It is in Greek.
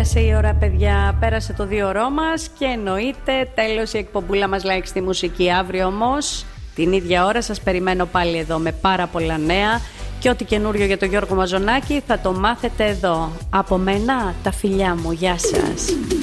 Πέρασε η ώρα, παιδιά, πέρασε το 2ωρό μας και εννοείται τέλος η εκπομπούλα μας like στη μουσική. Αύριο όμως την ίδια ώρα σας περιμένω πάλι εδώ με πάρα πολλά νέα και ό,τι καινούριο για τον Γιώργο Μαζονάκη θα το μάθετε εδώ. Από μένα τα φιλιά μου, γεια σας.